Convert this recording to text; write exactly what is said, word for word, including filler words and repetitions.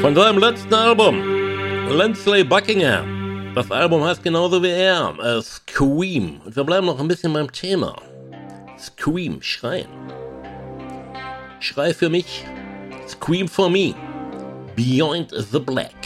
Von seinem letzten Album, Lindsey Buckingham. Das Album heißt genauso wie er, äh, Scream. Und wir bleiben noch ein bisschen beim Thema. Scream, schreien. Schrei für mich, Scream for me, Beyond the Black.